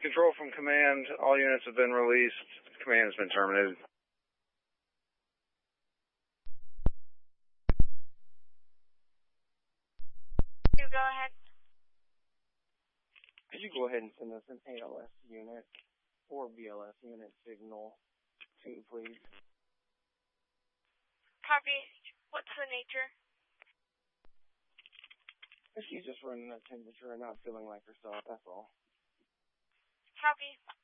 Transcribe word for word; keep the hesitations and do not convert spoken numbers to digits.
Control from command. All units have been released. Command has been terminated. You go ahead. Could you go ahead and send us an A L S unit or B L S unit signal two, please? Copy. What's the nature? She's just running a temperature and not feeling like herself, that's all. Copy.